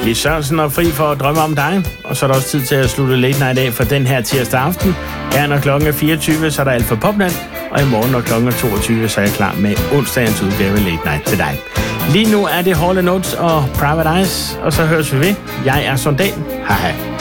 Lis Sørensen og Fri for at drømme om dig. Og så er der også tid til at slutte Late Night af for den her tirsdag aften. Her når klokken er 24, så er der alt for Popland. Og i morgen når klokken er 22, så er jeg klar med onsdagens udgave Late Night til dig. Lige nu er det Hall & Oates og Private Eyes, og så høres vi ved. Jeg er Sondal. Hej hej.